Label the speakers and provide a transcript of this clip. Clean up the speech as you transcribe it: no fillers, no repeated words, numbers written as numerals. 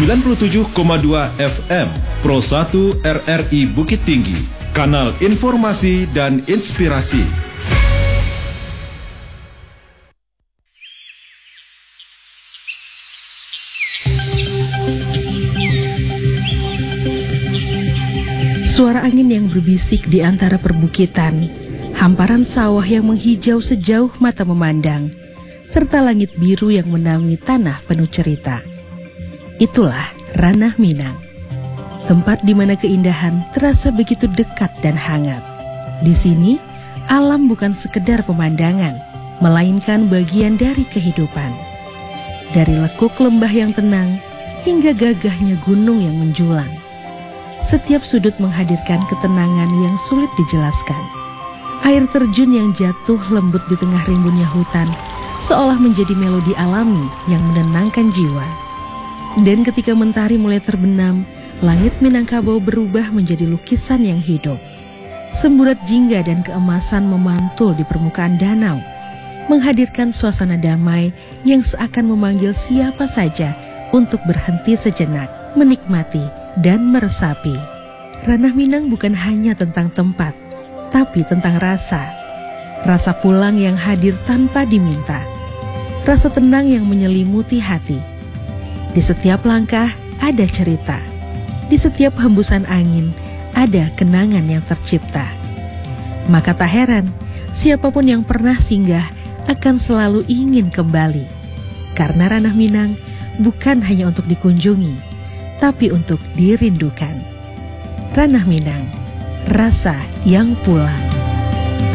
Speaker 1: 97,2 FM Pro 1 RRI Bukit Tinggi, kanal informasi dan inspirasi.
Speaker 2: Suara angin yang berbisik di antara perbukitan, hamparan sawah yang menghijau sejauh mata memandang, serta langit biru yang menaungi tanah penuh cerita. Itulah Ranah Minang, tempat di mana keindahan terasa begitu dekat dan hangat. Di sini, alam bukan sekedar pemandangan, melainkan bagian dari kehidupan. Dari lekuk lembah yang tenang, hingga gagahnya gunung yang menjulang. Setiap sudut menghadirkan ketenangan yang sulit dijelaskan. Air terjun yang jatuh lembut di tengah rimbunnya hutan, seolah menjadi melodi alami yang menenangkan jiwa. Dan ketika mentari mulai terbenam, langit Minangkabau berubah menjadi lukisan yang hidup. Semburat jingga dan keemasan memantul di permukaan danau, menghadirkan suasana damai yang seakan memanggil siapa saja untuk berhenti sejenak, menikmati dan meresapi. Ranah Minang bukan hanya tentang tempat, tapi tentang rasa. Rasa pulang yang hadir tanpa diminta. Rasa tenang yang menyelimuti hati. Di setiap langkah ada cerita. Di setiap hembusan angin ada kenangan yang tercipta. Maka tak heran, siapapun yang pernah singgah akan selalu ingin kembali. Karena Ranah Minang bukan hanya untuk dikunjungi, tapi untuk dirindukan. Ranah Minang, rasa yang pulang.